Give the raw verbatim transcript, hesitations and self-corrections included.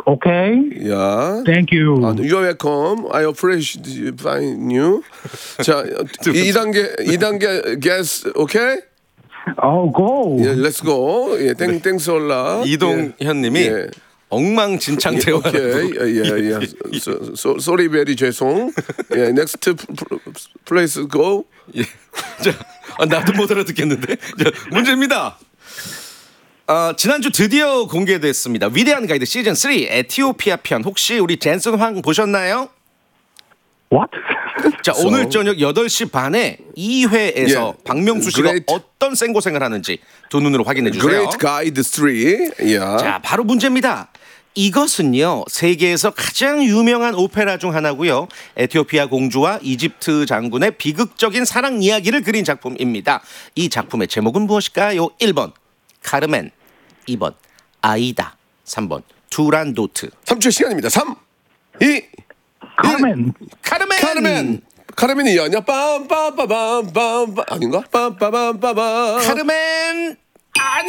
Okay. 야. Thank you. 아, you're welcome. I appreciate find you. 자, 이 단계 이 단계 guess okay? Oh, go. 예, let's go. 예, 땡 땡솔라. 이동현님이 예. 엉망진창 예, 대화. 오케이. 예, 예. So, so, sorry very 죄송. 예, next place go. 예. 자, 아, 나도 못 알아듣겠는데. 자, 문제입니다. 아, 지난주 드디어 공개됐습니다. 위대한 가이드 시즌 삼 에티오피아 편. 혹시 우리 젠슨 황 보셨나요? What? 자, So- 오늘 저녁 여덟 시 반에 이 회에서 예. 박명수 씨가 Great. 어떤 생고생을 하는지 두 눈으로 확인해 주세요. Great Guide 삼. 야. 자, 바로 문제입니다. 이것은요, 세계에서 가장 유명한 오페라 중 하나고요. 에티오피아 공주와 이집트 장군의 비극적인 사랑 이야기를 그린 작품입니다. 이 작품의 제목은 무엇일까요? 일 번 카르멘, 이 번 아이다, 삼 번 투란도트. 삼 초의 시간입니다. 삼, 이, Carmen. 카르멘. 카르멘. 카르멘이 아니야? 빰빰빠밤빰빰 아닌가? 빰빰빰빰빰. 카르멘. 아니